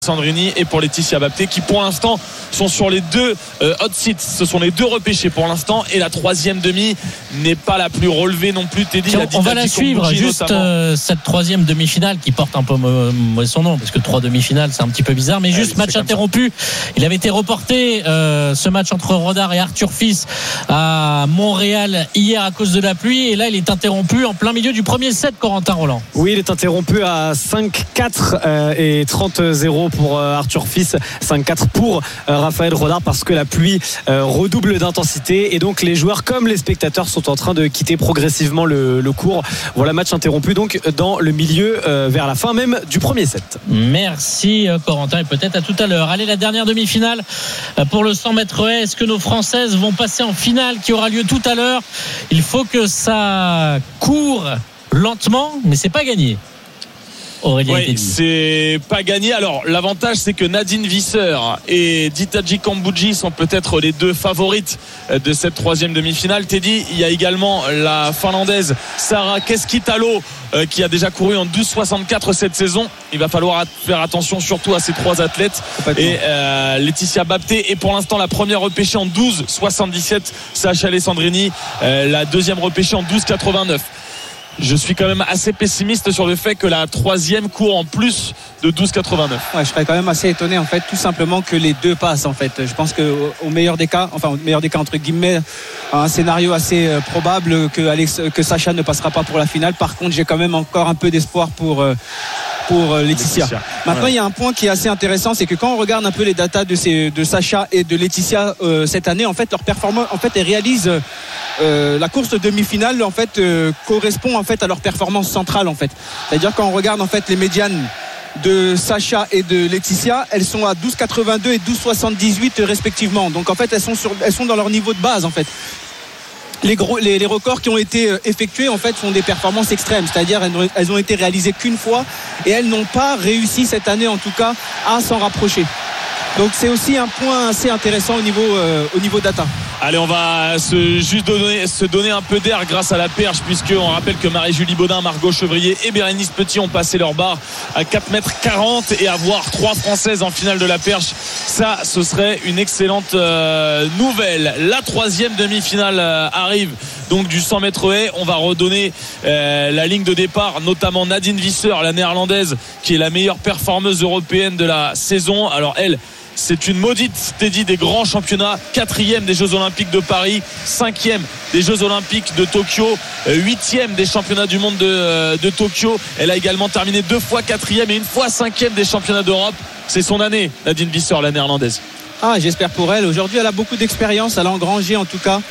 Sandrini et pour Laetitia Bapté qui pour l'instant sont sur les deux hot seats. Ce sont les deux repêchés pour l'instant et la troisième demi n'est pas la plus relevée non plus. Teddy, on va la suivre juste cette troisième demi-finale qui porte un peu son nom parce que 3 demi-finales c'est un petit peu bizarre mais juste match interrompu. Il avait été reporté ce match entre Rodar et Arthur Fils à Montréal hier à cause de la pluie et là il est interrompu en plein milieu du premier set. Corentin Roland. Oui, il est interrompu à 5-4 et 30-0 pour Arthur Fils, 5-4 pour Raphaël Rodar parce que la pluie redouble d'intensité et donc les joueurs comme les spectateurs sont en train de quitter progressivement le court. Voilà, match interrompu donc dans le milieu vers la fin même du premier set. Merci Corentin et peut-être à tout à l'heure. Allez, la dernière demi-finale pour le 100 mètres haies. Est-ce que nos Françaises vont passer en finale qui aura lieu tout à l'heure? Il faut que ça court lentement mais c'est pas gagné. Oui, c'est pas gagné. Alors l'avantage c'est que Nadine Visser et Ditatji Kambodji sont peut-être les deux favorites de cette troisième demi-finale. Teddy, il y a également la finlandaise Sara Keskitalo qui a déjà couru en 12,64 cette saison. Il va falloir faire attention surtout à ces trois athlètes. Et Laetitia Bapté est pour l'instant la première repêchée en 12,77. Sacha Alessandrini la deuxième repêchée en 12,89. Je suis quand même assez pessimiste sur le fait que la troisième court en plus de 12,89. Ouais, je serais quand même assez étonné en fait, tout simplement que les deux passent en fait. Je pense qu'au meilleur des cas, entre guillemets, un scénario assez probable que Sacha ne passera pas pour la finale. Par contre, j'ai quand même encore un peu d'espoir pour Laetitia. Maintenant, il y a un point qui est assez intéressant, c'est que quand on regarde un peu les datas de Sacha et de Laetitia cette année, en fait, leur performance, en fait, elles réalisent la course de demi-finale, en fait, correspond en fait à leur performance centrale, en fait. C'est-à-dire quand on regarde en fait les médianes de Sacha et de Laetitia, elles sont à 12,82 et 12,78 respectivement. Donc en fait, elles sont dans leur niveau de base, en fait. Les records qui ont été effectués en fait sont des performances extrêmes, c'est-à-dire elles ont été réalisées qu'une fois et elles n'ont pas réussi cette année en tout cas à s'en rapprocher. Donc c'est aussi un point assez intéressant au niveau data. Allez, on va se donner un peu d'air grâce à la perche, puisqu'on rappelle que Marie-Julie Baudin, Margot Chevrier et Bérénice Petit ont passé leur barre à 4,40 m et avoir 3 Françaises en finale de la perche, ça ce serait une excellente nouvelle. La troisième demi-finale arrive donc du 100 mètres haies. On va redonner la ligne de départ, notamment Nadine Visser, la néerlandaise qui est la meilleure performeuse européenne de la saison. Alors elle, c'est une maudite, Teddy, des grands championnats, 4e des Jeux Olympiques de Paris, 5e des Jeux Olympiques de Tokyo, 8e des championnats du monde de Tokyo. Elle a également terminé 2 fois 4e et 1 fois 5e des championnats d'Europe. C'est son année, Nadine Visser, la néerlandaise. Ah, j'espère pour elle. Aujourd'hui, elle a beaucoup d'expérience. Elle en a engrangé en tout cas.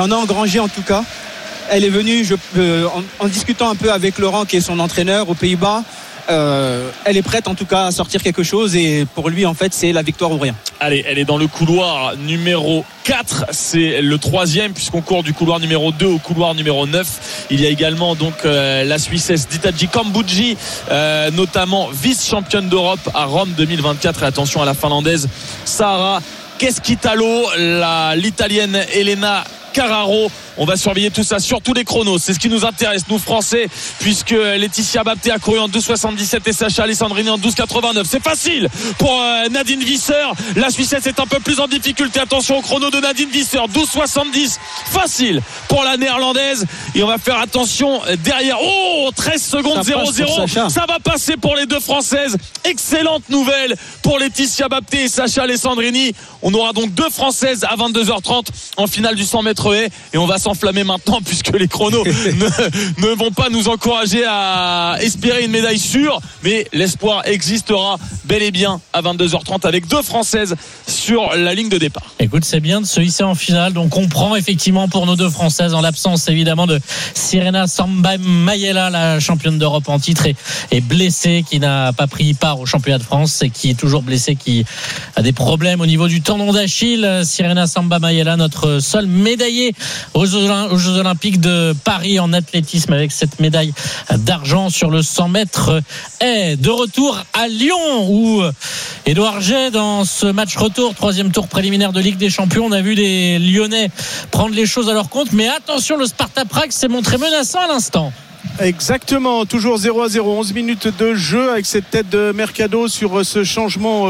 Elle est venue, en discutant un peu avec Laurent, qui est son entraîneur aux Pays-Bas. Elle est prête en tout cas à sortir quelque chose et pour lui en fait c'est la victoire ou rien. Allez, elle est dans le couloir numéro 4, c'est le 3e puisqu'on court du couloir numéro 2 au couloir numéro 9. Il y a également donc la Suissesse Ditatji Kambodji, notamment vice-championne d'Europe à Rome 2024, et attention à la finlandaise Sara Keskitalo, l'italienne Elena Carraro. On va surveiller tout ça, surtout les chronos. C'est ce qui nous intéresse, nous Français, puisque Laetitia Bapté a couru en 12,77 et Sacha Alessandrini en 12,89. C'est facile pour Nadine Visser. La Suissesse est un peu plus en difficulté. Attention au chrono de Nadine Visser, 12,70. Facile pour la néerlandaise. Et on va faire attention derrière. Oh, 13 secondes 0-0. Ça va passer pour les deux Françaises. Excellente nouvelle pour Laetitia Bapté et Sacha Alessandrini. On aura donc 2 Françaises à 22h30 en finale du 100 mètres haies. Et on va s'enflammer maintenant puisque les chronos ne vont pas nous encourager à espérer une médaille sûre, mais l'espoir existera bel et bien à 22h30 avec 2 Françaises sur la ligne de départ. Écoute, c'est bien de se hisser en finale, donc on prend effectivement pour nos 2 Françaises en l'absence évidemment de Sirena Samba Mayela, la championne d'Europe en titre et blessée, qui n'a pas pris part au championnat de France et qui est toujours blessée, qui a des problèmes au niveau du tendon d'Achille. Sirena Samba Mayela, notre seule médaillée aux Jeux Olympiques de Paris en athlétisme avec cette médaille d'argent sur le 100 mètres haies. De retour à Lyon où Édouard Jay, dans ce match retour, 3e tour préliminaire de Ligue des Champions, on a vu les Lyonnais prendre les choses à leur compte, mais attention, le Sparta Prague s'est montré menaçant à l'instant. Exactement, toujours 0-0, 11 minutes de jeu avec cette tête de Mercado sur ce changement